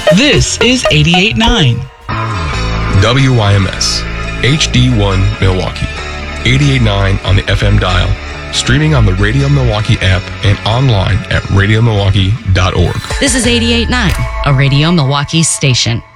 This is 88.9. WYMS, HD1 Milwaukee, 88.9 on the FM dial, streaming on the Radio Milwaukee app and online at radiomilwaukee.org. This is 88.9, a Radio Milwaukee station.